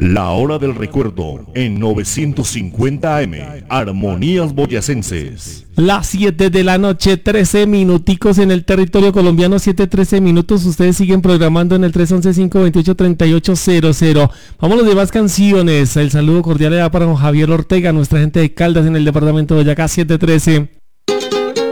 La hora del recuerdo en 950 AM, Armonías Boyacenses. Las 7 de la noche, 13 minuticos en el territorio colombiano, 7:13 minutos. Ustedes siguen programando en el 311-528-3800. Vámonos de más canciones. El saludo cordial era para don Javier Ortega, nuestra gente de Caldas en el departamento de Boyacá, 7:13.